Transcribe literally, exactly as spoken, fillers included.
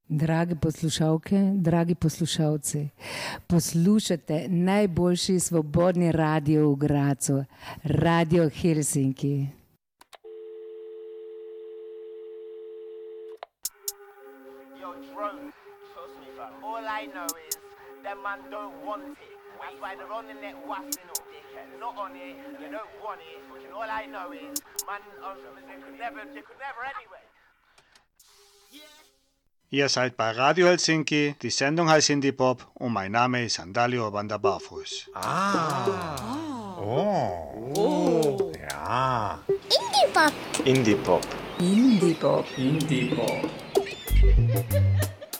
Drage poslušalke, dragi poslušalci, poslušate najboljši svobodni radio v Grazu, Radio Helsinki. Yo, drone, trust me, fam. All I know is that man don't want it. That's why they're on the net waffling up, dickhead. Not on it, they don't want it. And all I know is, man, um, they could never, they could never anyway. Ihr seid bei Radio Helsinki, die Sendung heißt Indie Pop und mein Name ist Andalio Banda Barfuß. Ah. Oh. Oh. Ja. Indie Pop. Indie Pop. Indie Pop. Indie Pop.